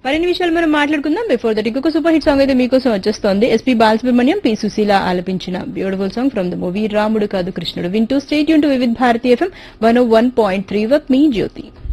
మరిన్ని విషయాలు మనం మాట్లాడుకుందాం. బిఫోర్ దట్ ఇంకొక సూపర్ హిట్ సాంగ్ అయితే మీకోసం వచ్చేస్తోంది. ఎస్పీ బాలసుబ్రహ్మణ్యం, పి సుశీల ఆలపించిన beautiful song from the movie రాముడు కాదు కృష్ణుడు. వింటూ state Yoon to Vividh Bharati FM 101.3 with me Jyothi.